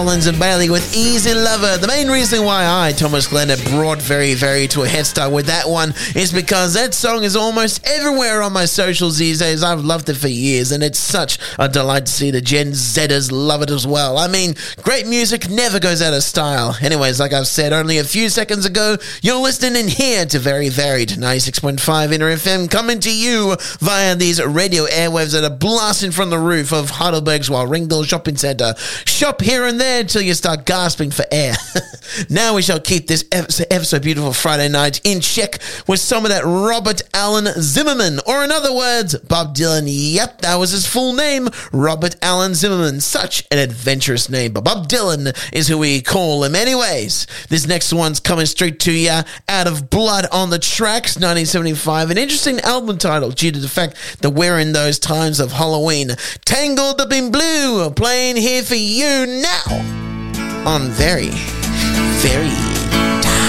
Collins and Bailey with Easy Lover. The main reason why I, Thomas Glenn, brought Very Very to a head start with that one is because that song is almost everywhere on my socials these days. I've loved it for years, and it's such a delight to see the Gen Zers love it as well. I mean, great music never goes out of style. Anyways, like I've said only a few seconds ago, you're listening in here to Very Varied 96.5 Inner FM, coming to you via these radio airwaves that are blasting from the roof of Heidelberg's Ringdale Shopping Centre. Shop here and there until you start gasping for air. Now we shall keep this ever so beautiful Friday night in check with some of that Robert Allen Zimmerman, or in other words, Bob Dylan. Yep, that was his full name, Robert Allen Zimmerman. Such an adventurous name, but Bob Dylan is who we call him anyways. This next one's coming straight to ya out of Blood on the Tracks, 1975. An interesting album title due to the fact that we're in those times of Halloween. Tangled Up in Blue, playing here for you now on Very, Very